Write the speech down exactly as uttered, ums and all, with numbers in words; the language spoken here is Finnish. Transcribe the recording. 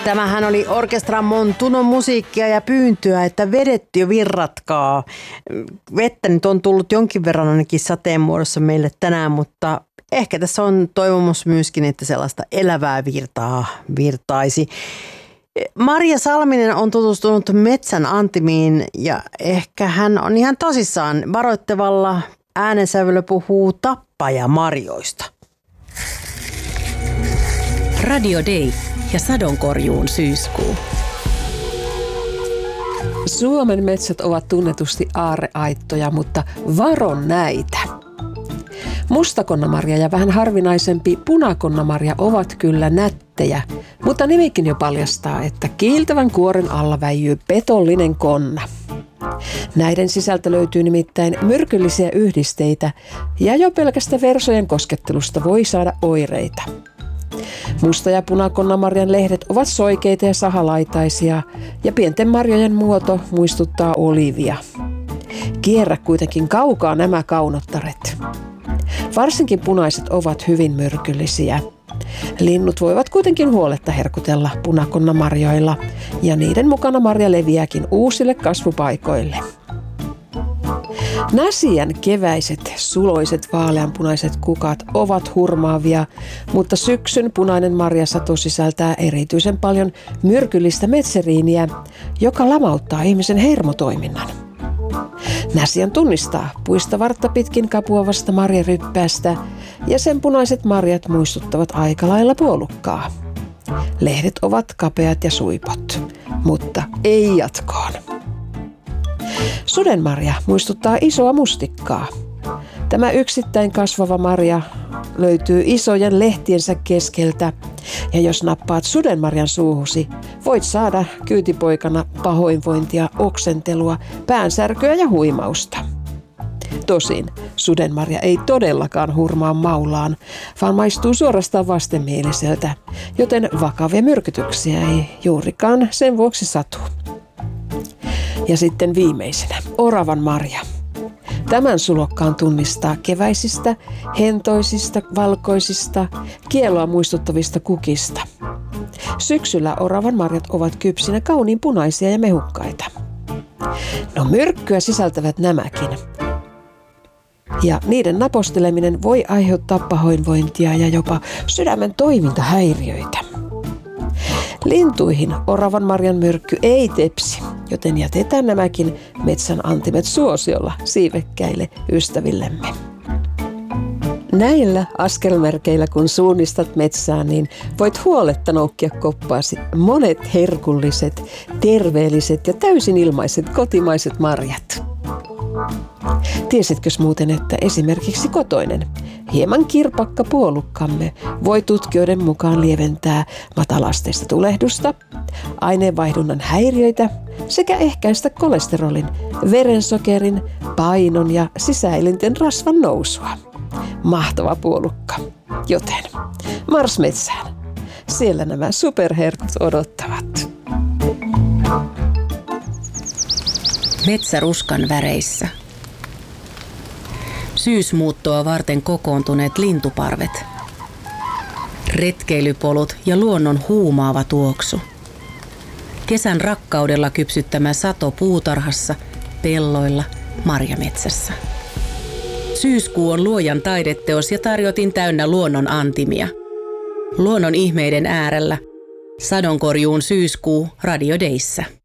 Tämähän oli Orkestra Montunon musiikkia ja pyyntöä, että vedet jo virratkaa. Vettä nyt on tullut jonkin verran ainakin sateen muodossa meille tänään, mutta ehkä tässä on toivomus myöskin, että sellaista elävää virtaa virtaisi. Marja Salminen on tutustunut metsän antimiin ja ehkä hän on ihan tosissaan. Varoittavalla äänensävyllä puhuu tappajamarjoista. Radio Day ja sadonkorjuun syyskuu. Suomen metsät ovat tunnetusti aarreaittoja, mutta varon näitä. Mustakonnamarja ja vähän harvinaisempi punakonnamarja ovat kyllä nättejä, mutta nimikin jo paljastaa, että kiiltävän kuoren alla väijyy petollinen konna. Näiden sisältä löytyy nimittäin myrkyllisiä yhdisteitä ja jo pelkästä versojen koskettelusta voi saada oireita. Musta- ja punakonnamarjan lehdet ovat soikeita ja sahalaitaisia ja pienten marjojen muoto muistuttaa olivia. Kierrä kuitenkin kaukaa nämä kaunottaret. Varsinkin punaiset ovat hyvin myrkyllisiä. Linnut voivat kuitenkin huoletta herkutella punakonnamarjoilla ja niiden mukana marja leviääkin uusille kasvupaikoille. Näsijän keväiset, suloiset, vaaleanpunaiset kukat ovat hurmaavia, mutta syksyn punainen marjasato sisältää erityisen paljon myrkyllistä metseriiniä, joka lamauttaa ihmisen hermotoiminnan. Näsijän tunnistaa puista vartta pitkin kapuavasta marjaryppäästä ja sen punaiset marjat muistuttavat aika lailla puolukkaa. Lehdet ovat kapeat ja suipot, mutta ei jatkoon. Sudenmarja muistuttaa isoa mustikkaa. Tämä yksittäin kasvava marja löytyy isojen lehtiensä keskeltä ja jos nappaat sudenmarjan suuhusi, voit saada kyytipoikana pahoinvointia, oksentelua, päänsärkyä ja huimausta. Tosin sudenmarja ei todellakaan hurmaa maulaan, vaan maistuu suorastaan vastenmieliseltä, joten vakavia myrkytyksiä ei juurikaan sen vuoksi satu. Ja sitten viimeisenä, oravan marja. Tämän sulokkaan tunnistaa keväisistä, hentoisista, valkoisista, kieloa muistuttavista kukista. Syksyllä oravan marjat ovat kypsinä kauniin punaisia ja mehukkaita. No myrkkyä sisältävät nämäkin. Ja niiden naposteleminen voi aiheuttaa pahoinvointia ja jopa sydämen toimintahäiriöitä. Lintuihin oravan marjan myrkky ei tepsi, joten jätetään nämäkin metsän antimet suosiolla siivekkäille ystävillemme. Näillä askelmerkeillä kun suunnistat metsään, niin voit huoletta noukkia koppaasi monet herkulliset, terveelliset ja täysin ilmaiset kotimaiset marjat. Tiesitkös muuten, että esimerkiksi kotoinen, hieman kirpakka puolukkamme voi tutkijoiden mukaan lieventää matalasteista tulehdusta, aineenvaihdunnan häiriöitä sekä ehkäistä kolesterolin, verensokerin, painon ja sisäelinten rasvan nousua. Mahtava puolukka. Joten mars metsään. Siellä nämä superherkut odottavat. Metsäruskan väreissä. Syysmuuttoa varten kokoontuneet lintuparvet. Retkeilypolut ja luonnon huumaava tuoksu. Kesän rakkaudella kypsyttämä sato puutarhassa, pelloilla, marjametsässä. Syyskuu on luojan taideteos ja tarjotin täynnä luonnon antimia. Luonnon ihmeiden äärellä. Sadonkorjuun syyskuu Radio Dayssä.